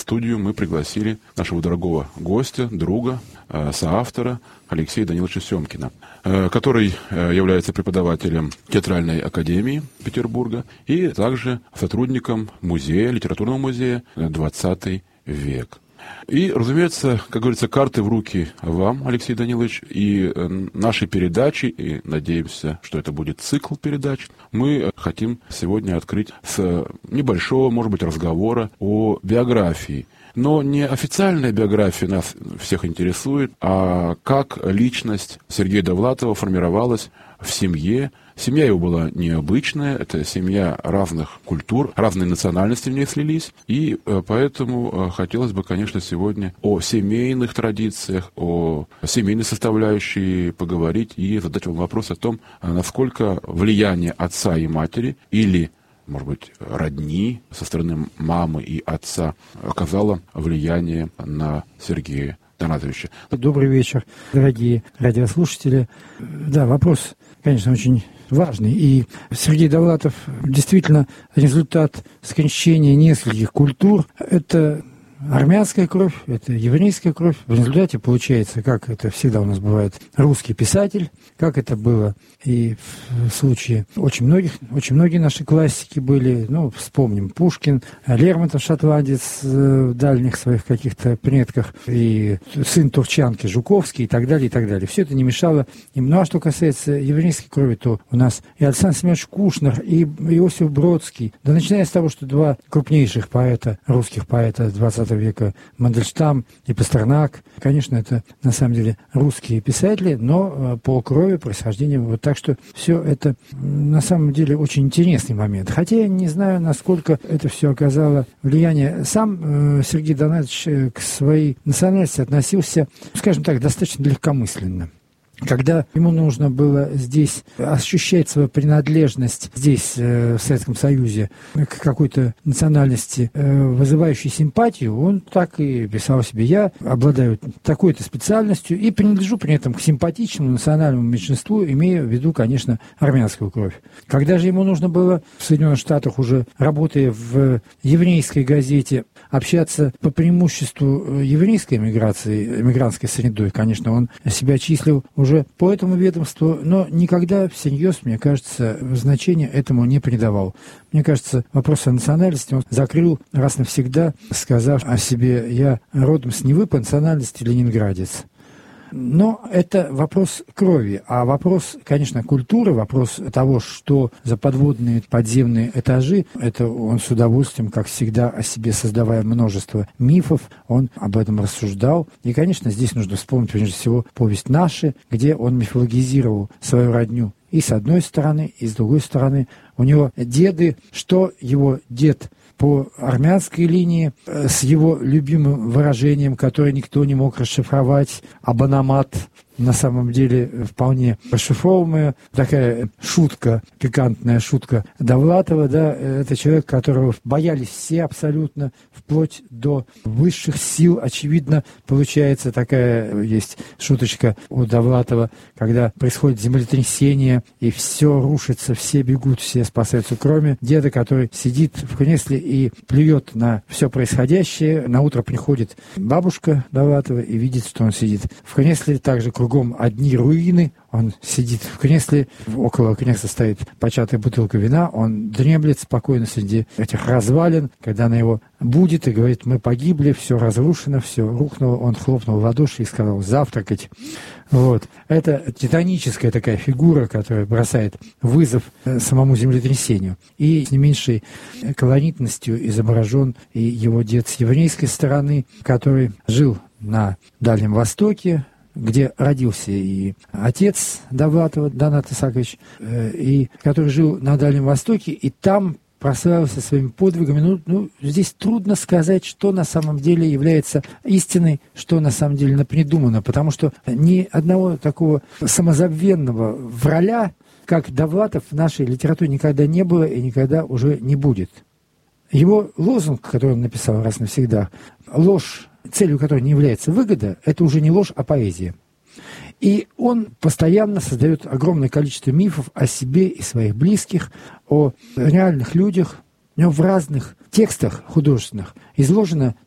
студию мы пригласили нашего дорогого гостя, друга, соавтора Алексея Даниловича Семкина, который является преподавателем Театральной академии Петербурга и также сотрудником музея, литературного музея «XX век». И, разумеется, как говорится, карты в руки вам, Алексей Данилович, и нашей передачи, и надеемся, что это будет цикл передач, мы хотим сегодня открыть с небольшого, может быть, разговора о биографии. Но не официальная биография нас всех интересует, а как личность Сергея Довлатова формировалась в семье. Семья его была необычная, это семья разных культур, разные национальности в ней слились, и поэтому хотелось бы, конечно, сегодня о семейных традициях, о семейной составляющей поговорить и задать вам вопрос о том, насколько влияние отца и матери или, может быть, родни со стороны мамы и отца оказало влияние на Сергея Донатовича. Добрый вечер, дорогие радиослушатели. Да, вопрос, конечно, очень важный. И Сергей Довлатов действительно результат скрещения нескольких культур. Это армянская кровь, это еврейская кровь. В результате получается, как это всегда у нас бывает, русский писатель, как это было и в случае очень многие наши классики были, ну, вспомним, Пушкин, Лермонтов, шотландец, в дальних своих каких-то предках, и сын турчанки Жуковский, и так далее, и так далее. Все это не мешало им. Ну, а что касается еврейской крови, то у нас и Александр Семенович Кушнер, и Иосиф Бродский, да начиная с того, что два крупнейших поэта, русских поэта 20 века, Мандельштам и Пастернак, конечно, это на самом деле русские писатели, но по крови, происхождению, вот так что все это на самом деле очень интересный момент. Хотя я не знаю, насколько это все оказало влияние. Сам Сергей Донатович к своей национальности относился, скажем так, достаточно легкомысленно. Когда ему нужно было здесь ощущать свою принадлежность здесь, в Советском Союзе, к какой-то национальности, вызывающей симпатию, он так и писал себе: я обладаю такой-то специальностью и принадлежу при этом к симпатичному национальному меньшинству, имея в виду, конечно, армянскую кровь. Когда же ему нужно было в Соединенных Штатах, уже работая в еврейской газете, общаться по преимуществу еврейской эмигрантской средой, конечно, он себя числил уже по этому ведомству, но никогда всерьез, мне кажется, значения этому не придавал. Мне кажется, вопрос о национальности он закрыл раз навсегда, сказав о себе: я родом с Невы, по национальности ленинградец. Но это вопрос крови, а вопрос, конечно, культуры, вопрос того, что за подводные подземные этажи, это он с удовольствием, как всегда, о себе создавая множество мифов, он об этом рассуждал. И, конечно, здесь нужно вспомнить, прежде всего, повесть «Наши», где он мифологизировал свою родню и с одной стороны, и с другой стороны. У него деды, что его дед по армянской линии, с его любимым выражением, которое никто не мог расшифровать, абономат, на самом деле вполне расшифровываемая, такая шутка, пикантная шутка Довлатова, да, это человек, которого боялись все абсолютно, вплоть до высших сил, очевидно, получается такая, есть шуточка у Довлатова, когда происходит землетрясение, и все рушится, все бегут, все спасаются, кроме деда, который сидит в кресле и плюет на все происходящее. На утро приходит бабушка Довлатова и видит, что он сидит в кресле, также кругом одни руины, он сидит в кресле, около кресла стоит початая бутылка вина, он дремлет спокойно среди этих развалин, когда она его будет и говорит: мы погибли, все разрушено, все рухнуло, он хлопнул в ладоши и сказал: завтракать. Вот. Это титаническая такая фигура, которая бросает вызов самому землетрясению. И с не меньшей колоритностью изображен и его дед с еврейской стороны, который жил на Дальнем Востоке, где родился и отец Довлатова, Донат Исаакович, и который жил на Дальнем Востоке, и там прославился своими подвигами. Ну, здесь трудно сказать, что на самом деле является истиной, что на самом деле напридумано, потому что ни одного такого самозабвенного враля, как Довлатов, в нашей литературе никогда не было и никогда уже не будет. Его лозунг, который он написал раз навсегда: ложь, целью которой не является выгода, это уже не ложь, а поэзия. И он постоянно создает огромное количество мифов о себе и своих близких, о реальных людях. У него в разных текстах художественных изложено